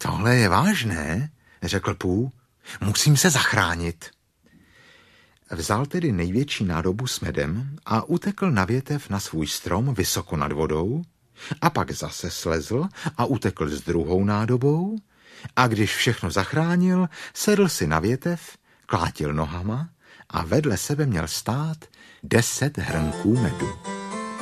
Tohle je vážné, řekl Pooh. Musím se zachránit. Vzal tedy největší nádobu s medem a utekl na větev na svůj strom vysoko nad vodou a pak zase slezl a utekl s druhou nádobou a když všechno zachránil, sedl si na větev, klátil nohama a vedle sebe měl stát 10 hrnků medu.